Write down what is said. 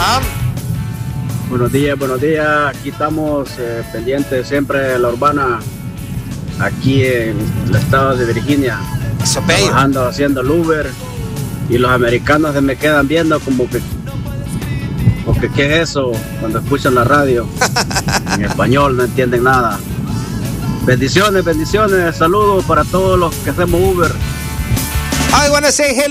Ajá. Buenos días. Aquí estamos pendientes siempre de la urbana, aquí en el estado de Virginia. Trabajando, haciendo el Uber. Y los americanos se me quedan viendo como que, porque ¿qué es eso? Cuando escuchan la radio en español no entienden nada. Bendiciones, saludos para todos los que hacemos Uber. I wanna say hello.